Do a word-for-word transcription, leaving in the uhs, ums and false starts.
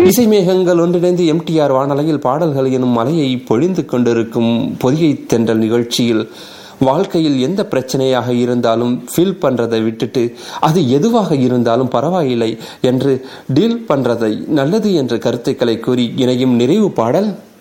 இசை மேகங்கள் ஒன்றிணைந்து எம்டிஆர் வானலையில் பாடல்கள் எனும் மலையை பொழிந்து கொண்டிருக்கும் பொதிகை தென்றல் நிகழ்ச்சியில் வாழ்க்கையில் எந்த பிரச்சனையாக இருந்தாலும் ஃபீல் பண்றதை விட்டுட்டு அது எதுவாக இருந்தாலும் பரவாயில்லை என்று டீல் பண்றதை நல்லது என்ற கருத்துக்களை கூறி இணையும் நிறைவு பாடல்